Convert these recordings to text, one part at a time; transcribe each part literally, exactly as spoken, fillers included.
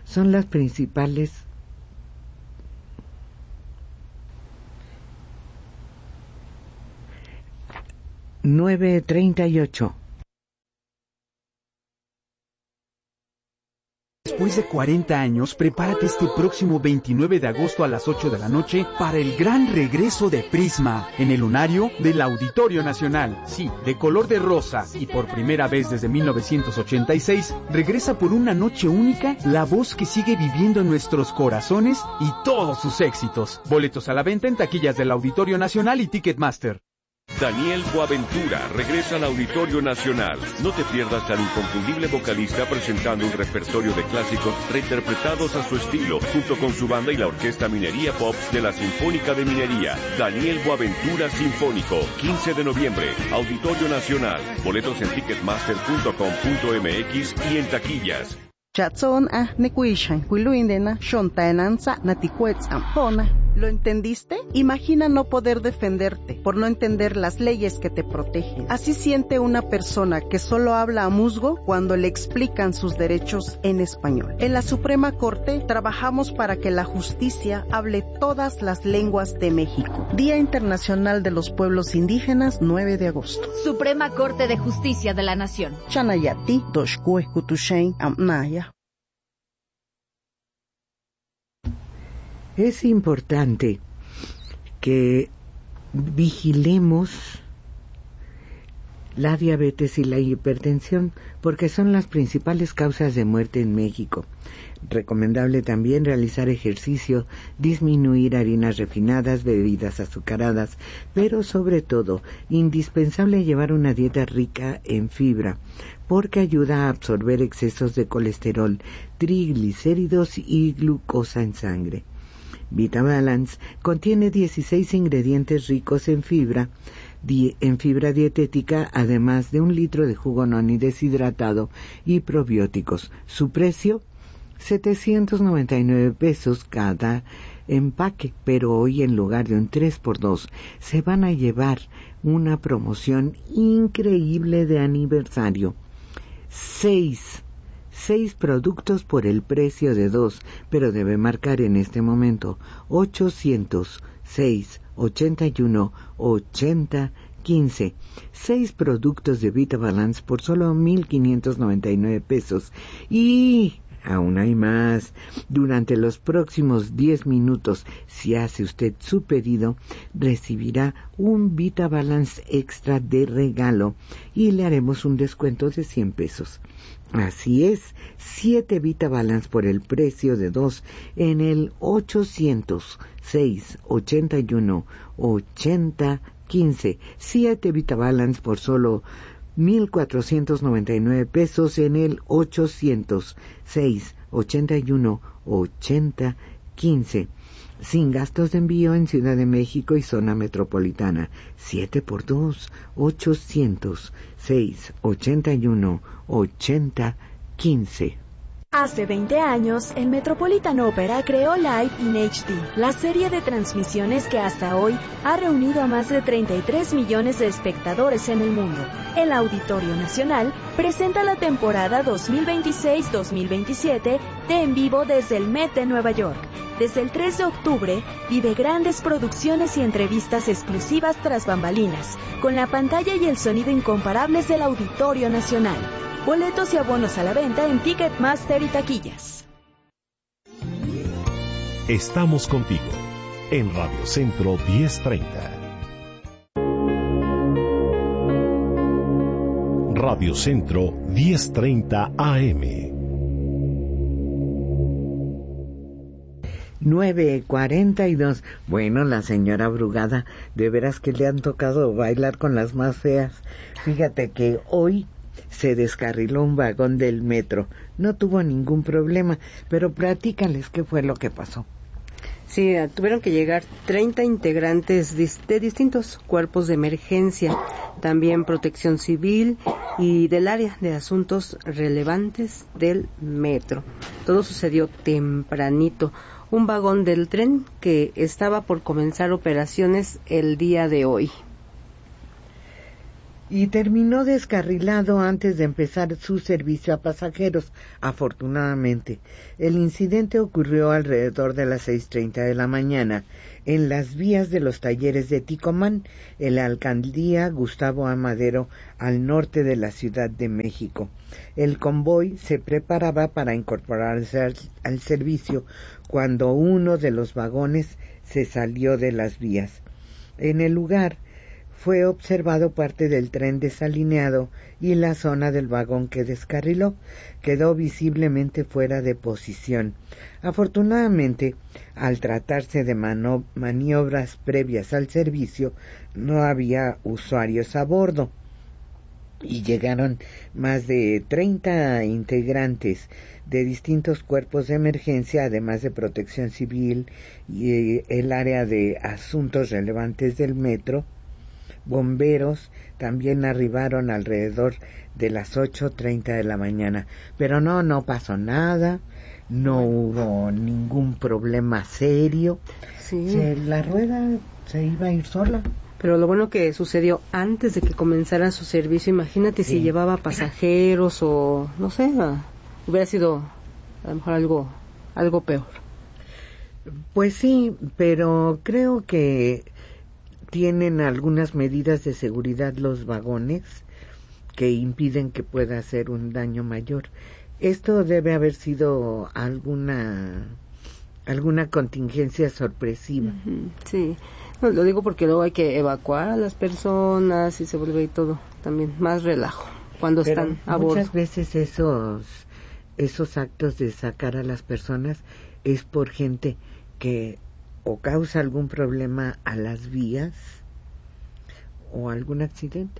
son las principales nueve treinta y ocho. Después de cuarenta años, prepárate este próximo veintinueve de agosto a las ocho de la noche para el gran regreso de Prisma en el lunario del Auditorio Nacional. Sí, de color de rosa y por primera vez desde mil novecientos ochenta y seis, regresa por una noche única la voz que sigue viviendo en nuestros corazones y todos sus éxitos. Boletos a la venta en taquillas del Auditorio Nacional y Ticketmaster. Daniel Boaventura regresa al Auditorio Nacional. No te pierdas al inconfundible vocalista presentando un repertorio de clásicos reinterpretados a su estilo, junto con su banda y la Orquesta Minería Pop de la Sinfónica de Minería. Daniel Boaventura Sinfónico, quince de noviembre, Auditorio Nacional. Boletos en ticketmaster punto com punto m x y en taquillas. Chatson a nekuishan, huiluindena, shontaenanza, naticuetzam, ¿Lo entendiste? Imagina no poder defenderte por no entender las leyes que te protegen. Así siente una persona que solo habla a musgo cuando le explican sus derechos en español. En la Suprema Corte trabajamos para que la justicia hable todas las lenguas de México. Día Internacional de los Pueblos Indígenas, nueve de agosto. Suprema Corte de Justicia de la Nación. Chanayati, Doshkue, Kutushain, Amnaya. Es importante que vigilemos la diabetes y la hipertensión porque son las principales causas de muerte en México. Recomendable también realizar ejercicio, disminuir harinas refinadas, bebidas azucaradas, pero sobre todo, indispensable llevar una dieta rica en fibra, porque ayuda a absorber excesos de colesterol, triglicéridos y glucosa en sangre. VitaBalance contiene dieciséis ingredientes ricos en fibra, di- en fibra dietética, además de un litro de jugo noni deshidratado y probióticos. Su precio, setecientos noventa y nueve pesos cada empaque, pero hoy en lugar de un tres por dos se van a llevar una promoción increíble de aniversario. Seis Seis productos por el precio de dos, pero debe marcar en este momento ochocientos seis, ochenta y uno, ochenta, quince. Seis productos de VitaBalance por solo mil quinientos noventa y nueve pesos. Y aún hay más. Durante los próximos diez minutos, si hace usted su pedido, recibirá un VitaBalance extra de regalo y le haremos un descuento de cien pesos. Así es, siete VitaBalance por el precio de dos en el ochocientos seis, ochenta y uno, ochenta, quince. siete VitaBalance por solo mil cuatrocientos noventa y nueve pesos en el ochocientos seis, ochenta y uno, ochenta, quince. Sin gastos de envío en Ciudad de México y zona metropolitana. siete por dos, ochocientos seis, ochenta y uno, ochenta, quince. Hace veinte años, el Metropolitan Opera creó Live in H D, la serie de transmisiones que hasta hoy ha reunido a más de treinta y tres millones de espectadores en el mundo. El Auditorio Nacional presenta la temporada dos mil veintiséis dos mil veintisiete de En Vivo desde el Met de Nueva York. Desde el tres de octubre, vive grandes producciones y entrevistas exclusivas tras bambalinas, con la pantalla y el sonido incomparables del Auditorio Nacional. Boletos y abonos a la venta en Ticketmaster y taquillas. Estamos contigo en Radio Centro diez treinta. Radio Centro diez treinta A M. nueve cuarenta y dos. Bueno, la señora Brugada, de veras que le han tocado bailar con las más feas. Fíjate que hoy se descarriló un vagón del metro. No tuvo ningún problema, pero platícales qué fue lo que pasó. Sí, tuvieron que llegar treinta integrantes de distintos cuerpos de emergencia, también Protección Civil y del área de asuntos relevantes del metro. Todo sucedió tempranito. Un vagón del tren que estaba por comenzar operaciones el día de hoy. y terminó descarrilado antes de empezar su servicio a pasajeros, afortunadamente. El incidente ocurrió alrededor de las seis treinta de la mañana en las vías de los talleres de Ticomán, en la alcaldía Gustavo A. Madero, al norte de la Ciudad de México. El convoy se preparaba para incorporarse al, al servicio cuando uno de los vagones se salió de las vías. En el lugar fue observado parte del tren desalineado y la zona del vagón que descarriló quedó visiblemente fuera de posición. Afortunadamente, al tratarse de mano- maniobras previas al servicio, no había usuarios a bordo y llegaron más de treinta integrantes de distintos cuerpos de emergencia, además de Protección Civil y el área de asuntos relevantes del metro. Bomberos también arribaron alrededor de las ocho treinta de la mañana, pero no, no pasó nada, no hubo ningún problema serio. Sí. Se, la rueda se iba a ir sola. Pero lo bueno que sucedió antes de que comenzara su servicio, imagínate Sí. si llevaba pasajeros o, no sé, a- hubiera sido a lo mejor algo, algo peor. Pues sí, pero creo que tienen algunas medidas de seguridad los vagones que impiden que pueda hacer un daño mayor. Esto debe haber sido alguna alguna contingencia sorpresiva. Ujú, sí, no, lo digo porque luego hay que evacuar a las personas y se vuelve ahí todo también más relajo cuando Pero están a bordo. muchas veces esos esos actos de sacar a las personas es por gente que o causa algún problema a las vías o algún accidente.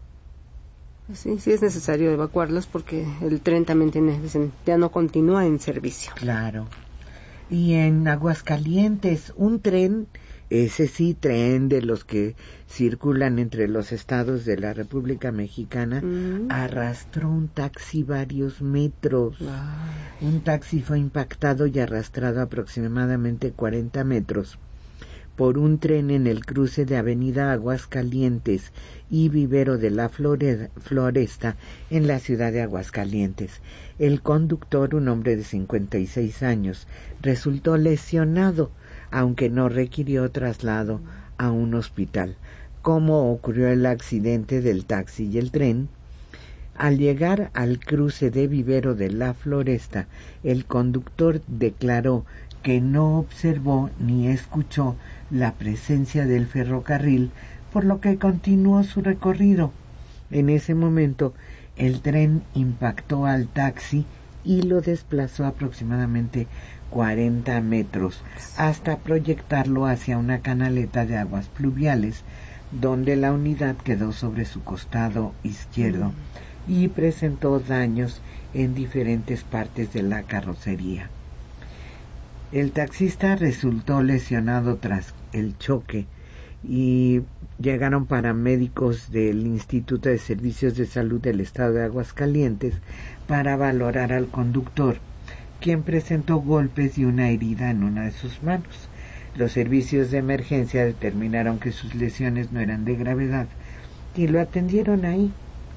Sí, sí es necesario evacuarlas porque el tren también tiene, dicen, ya no continúa en servicio. Claro. Y en Aguascalientes, un tren, ese sí, tren de los que circulan entre los estados de la República Mexicana, Mm. arrastró un taxi varios metros. Ah. Un taxi fue impactado y arrastrado aproximadamente cuarenta metros por un tren en el cruce de Avenida Aguascalientes y Vivero de la Flore- Floresta en la ciudad de Aguascalientes. El conductor, un hombre de cincuenta y seis años, resultó lesionado, aunque no requirió traslado a un hospital. ¿Cómo ocurrió el accidente del taxi y el tren? Al llegar al cruce de Vivero de la Floresta, el conductor declaró que no observó ni escuchó la presencia del ferrocarril, por lo que continuó su recorrido. En ese momento, el tren impactó al taxi y lo desplazó aproximadamente cuarenta metros, hasta proyectarlo hacia una canaleta de aguas pluviales, donde la unidad quedó sobre su costado izquierdo y presentó daños en diferentes partes de la carrocería. El taxista resultó lesionado tras el choque y llegaron paramédicos del Instituto de Servicios de Salud del Estado de Aguascalientes para valorar al conductor, quien presentó golpes y una herida en una de sus manos. Los servicios de emergencia determinaron que sus lesiones no eran de gravedad y lo atendieron ahí.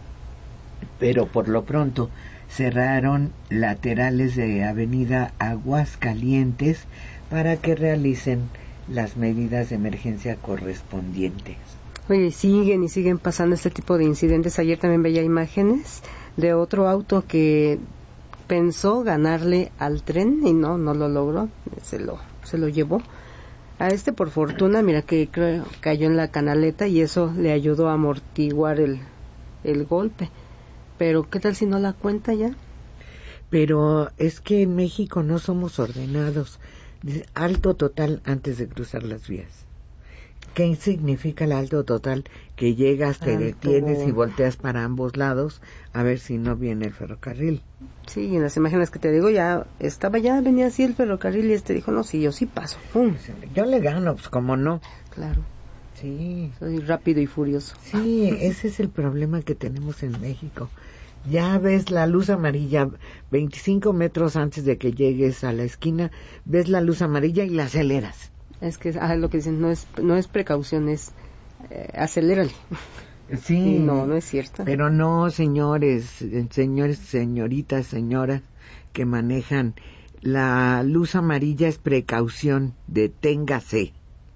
Pero por lo pronto cerraron laterales de Avenida Aguascalientes para que realicen las medidas de emergencia correspondientes. Oye, siguen y siguen pasando este tipo de incidentes. Ayer también veía imágenes de otro auto que pensó ganarle al tren y no, no lo logró, se lo, se lo llevó. A este, por fortuna, mira que creo, cayó en la canaleta y eso le ayudó a amortiguar el, el golpe. Pero, ¿qué tal si no la cuenta ya? Pero es que en México no somos ordenados. Dice, alto total antes de cruzar las vías. ¿Qué significa el alto total? Que llegas, te Alto. detienes y volteas para ambos lados a ver si no viene el ferrocarril. Sí, en las imágenes que te digo ya estaba, ya venía así el ferrocarril y este dijo, no, sí, yo sí paso. ¡Pum! Yo le gano, pues cómo no. Claro, Sí, soy rápido y furioso. sí, ese es el problema que tenemos en México. Ya ves la luz amarilla, veinticinco metros antes de que llegues a la esquina, ves la luz amarilla y la aceleras. Es que ah, lo que dicen no es no es precaución, es eh, acelérale. Sí. No, no es cierto. Pero no, señores, señores, señoritas, señoras que manejan, la luz amarilla es precaución, deténgase.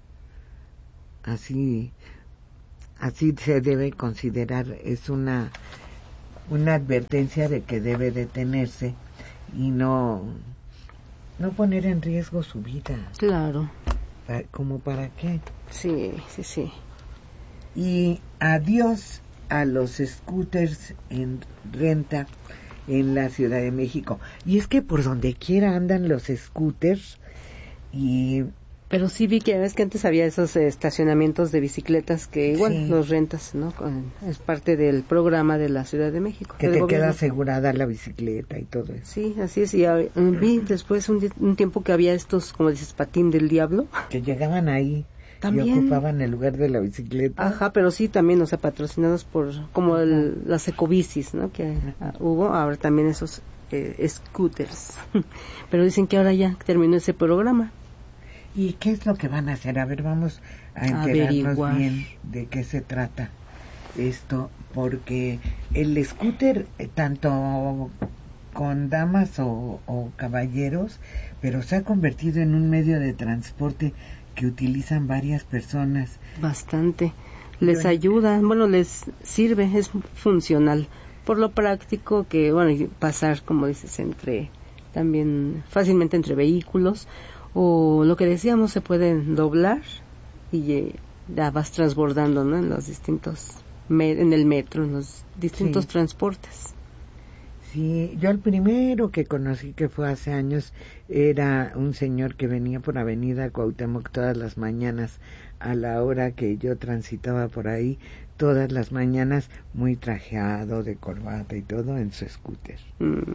Así, así se debe considerar, es una, una advertencia de que debe detenerse y no, no poner en riesgo su vida. Claro. ¿Cómo para qué? Sí, sí, sí. Y adiós a los scooters en renta en la Ciudad de México. Y es que por donde quiera andan los scooters y... Pero sí vi que ves que antes había esos estacionamientos de bicicletas que igual sí. los rentas, ¿no? Con, es parte del programa de la Ciudad de México. Que te gobierno. Queda asegurada la bicicleta y todo eso. Sí, así es. Y uh, vi después un, un tiempo que había estos, como dices, patín del diablo. Que llegaban ahí. También. Y ocupaban el lugar de la bicicleta. Ajá, pero sí también, o sea, patrocinados por, como el, las ecobicis, ¿no? Que uh, hubo, ahora también esos eh, scooters. Pero dicen que ahora ya terminó ese programa. ¿Y qué es lo que van a hacer? A ver, vamos a enterarnos Averiguar. bien de qué se trata esto, porque el scooter, tanto con damas o, o caballeros, pero se ha convertido en un medio de transporte que utilizan varias personas. Bastante. Les Yo, ayuda, bueno, les sirve, es funcional. Por lo práctico que, bueno, pasar, como dices, entre, también fácilmente entre vehículos, o lo que decíamos, se pueden doblar y eh, ya vas transbordando, ¿no? En los distintos, me, en el metro, en los distintos sí. transportes. Sí, yo el primero que conocí, que fue hace años, era un señor que venía por Avenida Cuauhtémoc todas las mañanas, a la hora que yo transitaba por ahí, todas las mañanas, muy trajeado, de corbata y todo, en su scooter. Mm.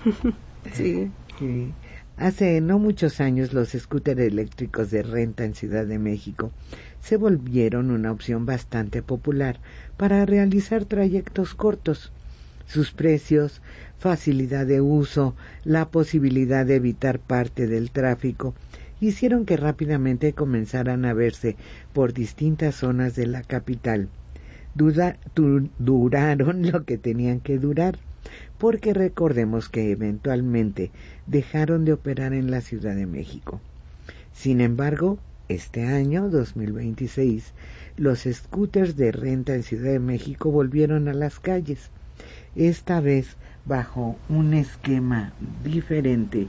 sí. Sí. Hace no muchos años los scooters eléctricos de renta en Ciudad de México se volvieron una opción bastante popular para realizar trayectos cortos. Sus precios, facilidad de uso, la posibilidad de evitar parte del tráfico hicieron que rápidamente comenzaran a verse por distintas zonas de la capital. Duda, du, duraron lo que tenían que durar, porque recordemos que eventualmente dejaron de operar en la Ciudad de México. Sin embargo, este año, dos mil veintiséis, los scooters de renta en Ciudad de México volvieron a las calles, esta vez bajo un esquema diferente.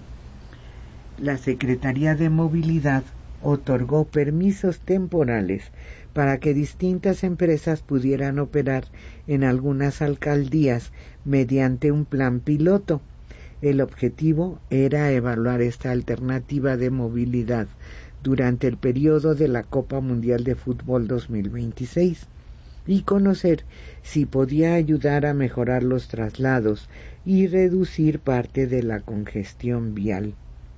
La Secretaría de Movilidad otorgó permisos temporales para que distintas empresas pudieran operar en algunas alcaldías mediante un plan piloto. El objetivo era evaluar esta alternativa de movilidad durante el periodo de la Copa Mundial de Fútbol dos mil veintiséis y conocer si podía ayudar a mejorar los traslados y reducir parte de la congestión vial.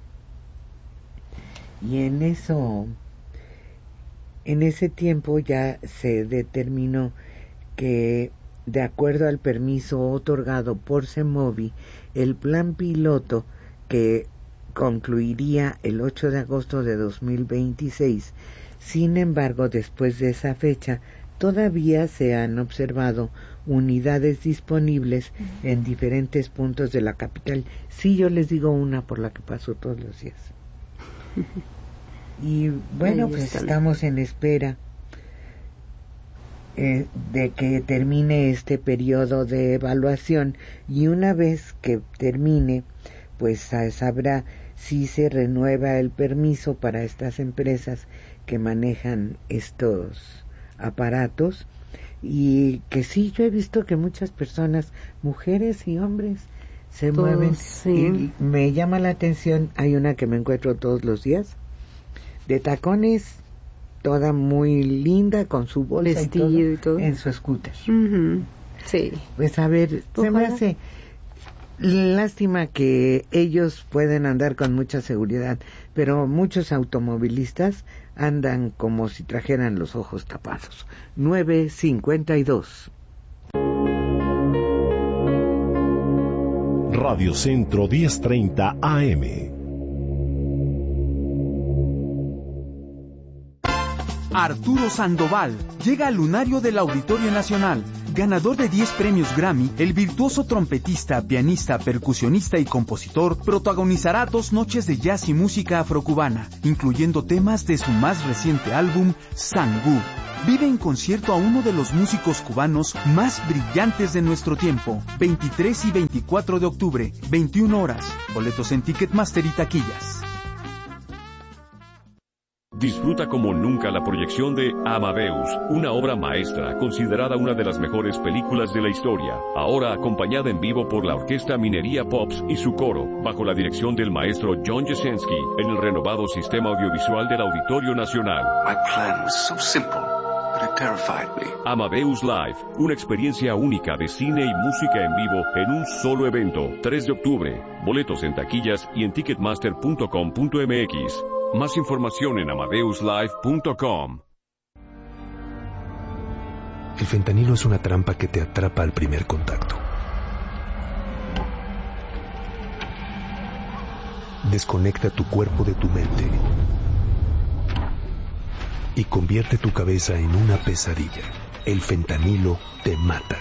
Y en eso, en ese tiempo ya se determinó que, de acuerdo al permiso otorgado por CEMOVI, el plan piloto, que concluiría el ocho de agosto de dos mil veintiséis, sin embargo, después de esa fecha, todavía se han observado unidades disponibles en diferentes puntos de la capital. Sí, yo les digo una por la que paso todos los días. Y bueno, pues estamos en espera eh, de que termine este periodo de evaluación, y una vez que termine, pues sabrá si se renueva el permiso para estas empresas que manejan estos aparatos. Y que sí, yo he visto que muchas personas, mujeres y hombres, se todos, mueven. Sí. Y me llama la atención, hay una que me encuentro todos los días, de tacones, toda muy linda, con su bolsa y todo, y todo, en su scooter. Uh-huh. Sí. Pues a ver, se me hace lástima que ellos pueden andar con mucha seguridad, pero muchos automovilistas andan como si trajeran los ojos tapados. nueve cincuenta y dos. Radio Centro diez treinta A M. Arturo Sandoval llega al lunario del Auditorio Nacional. Ganador de diez premios Grammy, el virtuoso trompetista, pianista, percusionista y compositor protagonizará dos noches de jazz y música afrocubana, incluyendo temas de su más reciente álbum, Sangú. Vive en concierto a uno de los músicos cubanos más brillantes de nuestro tiempo. veintitrés y veinticuatro de octubre, veintiuna horas. Boletos en Ticketmaster y taquillas. Disfruta como nunca la proyección de Amadeus, una obra maestra considerada una de las mejores películas de la historia, ahora acompañada en vivo por la Orquesta Minería Pops y su coro, bajo la dirección del maestro John Jasinski, en el renovado Sistema Audiovisual del Auditorio Nacional. My plan was so simple, but it terrified me. Amadeus Live, una experiencia única de cine y música en vivo en un solo evento, tres de octubre. Boletos en taquillas y en ticketmaster punto com punto m x. Más información en amadeus live punto com. El fentanilo es una trampa que te atrapa al primer contacto. Desconecta tu cuerpo de tu mente y convierte tu cabeza en una pesadilla. El fentanilo te mata.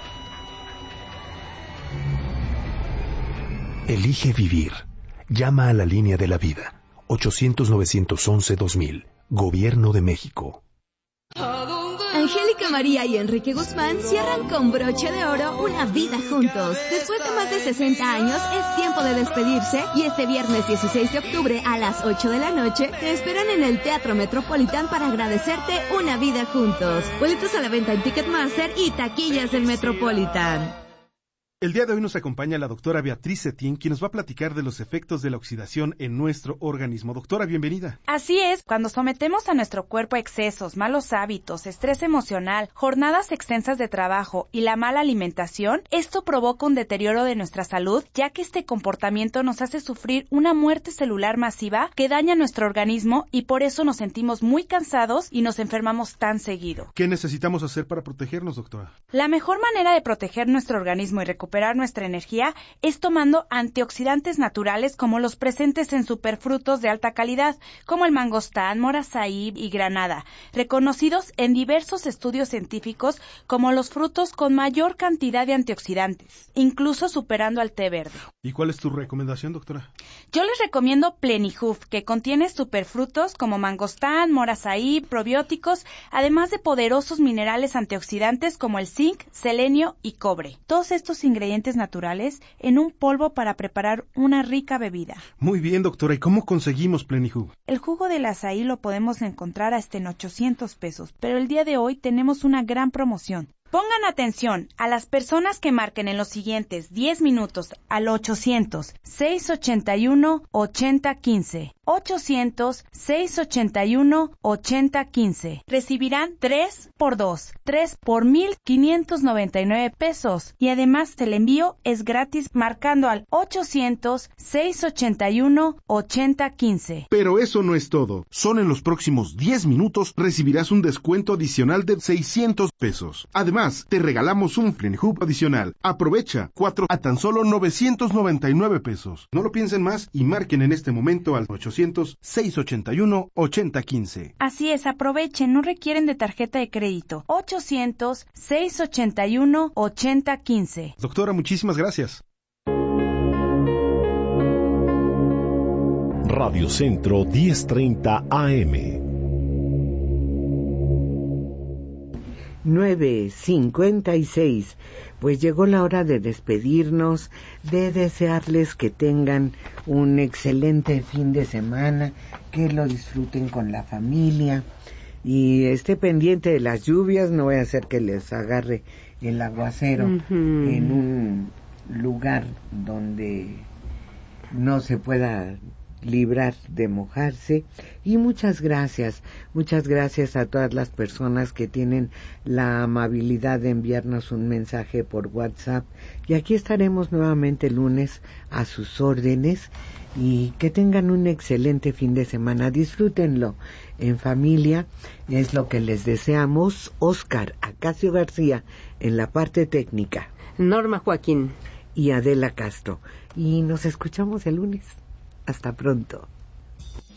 Elige vivir. Llama a la línea de la vida. ochocientos, novecientos once, dos mil. Gobierno de México. Angélica María y Enrique Guzmán cierran con broche de oro una vida juntos. Después de más de sesenta años, es tiempo de despedirse y este viernes dieciséis de octubre a las ocho de la noche te esperan en el Teatro Metropolitan para agradecerte una vida juntos. Boletos a la venta en Ticketmaster y taquillas del Metropolitan. El día de hoy nos acompaña la doctora Beatriz Cetín, quien nos va a platicar de los efectos de la oxidación en nuestro organismo. Doctora, bienvenida. Así es, cuando sometemos a nuestro cuerpo a excesos, malos hábitos, estrés emocional, jornadas extensas de trabajo y la mala alimentación, esto provoca un deterioro de nuestra salud, ya que este comportamiento nos hace sufrir una muerte celular masiva que daña nuestro organismo y por eso nos sentimos muy cansados y nos enfermamos tan seguido. ¿Qué necesitamos hacer para protegernos, doctora? La mejor manera de proteger nuestro organismo y recuperar recuperar nuestra energía es tomando antioxidantes naturales como los presentes en superfrutos de alta calidad, como el mangostán, morazaí y granada, reconocidos en diversos estudios científicos como los frutos con mayor cantidad de antioxidantes, incluso superando al té verde. ¿Y cuál es tu recomendación, doctora? Yo les recomiendo Plenihoof, que contiene superfrutos como mangostán, morazaí, probióticos, además de poderosos minerales antioxidantes como el zinc, selenio y cobre. Todos estos ingredientes naturales en un polvo para preparar una rica bebida. Muy bien, doctora. ¿Y cómo conseguimos Plenihoof? El jugo del azaí lo podemos encontrar hasta en ochocientos pesos, pero el día de hoy tenemos una gran promoción. Pongan atención a las personas que marquen en los siguientes diez minutos al ochocientos, seiscientos ochenta y uno, ochenta quince. ochocientos, seiscientos ochenta y uno, ochenta quince. Recibirán tres por dos, tres por mil quinientos noventa y nueve pesos. Y además el envío es gratis marcando al ochocientos, seiscientos ochenta y uno, ochenta quince. Pero eso no es todo. Solo en los próximos diez minutos recibirás un descuento adicional de seiscientos pesos. Además, te regalamos un Plenihoof adicional. Aprovecha, cuatro a tan solo novecientos noventa y nueve pesos. No lo piensen más y marquen en este momento al ochocientos, seiscientos ochenta y uno, ochenta quince. Así es, aprovechen, no requieren de tarjeta de crédito. ochocientos, seiscientos ochenta y uno, ochenta quince. Doctora, muchísimas gracias. Radio Centro diez treinta A M. nueve cincuenta y seis. Pues llegó la hora de despedirnos, de desearles que tengan un excelente fin de semana, que lo disfruten con la familia y esté pendiente de las lluvias, no vaya a ser que les agarre el aguacero uh-huh. en un lugar donde no se pueda librar de mojarse. Y muchas gracias, muchas gracias a todas las personas que tienen la amabilidad de enviarnos un mensaje por WhatsApp, y aquí estaremos nuevamente el lunes a sus órdenes, y que tengan un excelente fin de semana, disfrútenlo en familia, es lo que les deseamos. Oscar Acacio García en la parte técnica, Norma Joaquín y Adela Castro, y nos escuchamos el lunes. Hasta pronto.